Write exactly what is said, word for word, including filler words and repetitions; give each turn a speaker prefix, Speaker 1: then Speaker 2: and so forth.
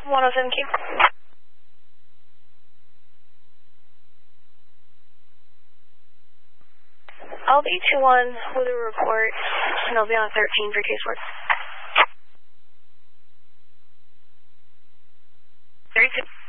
Speaker 1: one oh seven Q. I'll be two one with a report, and I'll be on thirteen for case work. thirty-two.